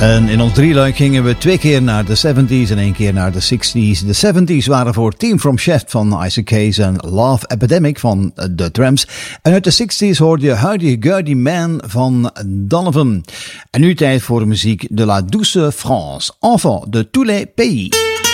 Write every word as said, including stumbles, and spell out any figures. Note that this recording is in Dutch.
En in ons drieluik gingen we twee keer naar de zeventies en één keer naar de zestig's. De zeventies waren voor Team from Shaft van Isaac Hayes en Love Epidemic van The Tramps. En uit de zestig's hoorde je Howdy Gurdy Man van Donovan. En nu tijd voor de muziek de la douce France, enfant de tous les pays.